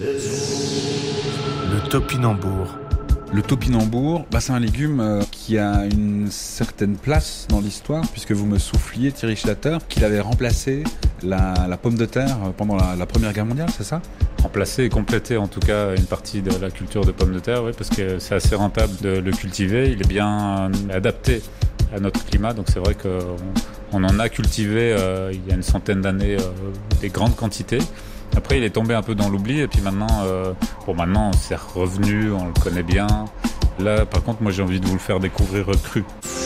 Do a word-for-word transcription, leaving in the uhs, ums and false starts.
Le topinambour. Le topinambour, bah c'est un légume euh, qui a une certaine place dans l'histoire, puisque vous me souffliez, Thierry Schlatter, qu'il avait remplacé la, la pomme de terre pendant la, la Première Guerre mondiale, c'est ça ? Remplacer et compléter en tout cas une partie de la culture de pommes de terre, oui, parce que c'est assez rentable de le cultiver, il est bien adapté à notre climat, donc c'est vrai qu'on on en a cultivé euh, il y a une centaine d'années euh, des grandes quantités. Après, il est tombé un peu dans l'oubli et puis maintenant, euh, bon, maintenant c'est revenu, on le connaît bien. Là, par contre, moi j'ai envie de vous le faire découvrir cru.